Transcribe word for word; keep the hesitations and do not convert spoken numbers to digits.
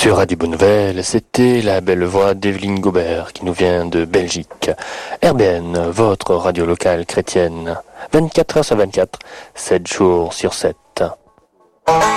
Sur Radio Bonne Nouvelle, c'était la belle voix d'Evelyne Gobert qui nous vient de Belgique. R B N, votre radio locale chrétienne, vingt-quatre heures sur vingt-quatre, sept jours sur sept.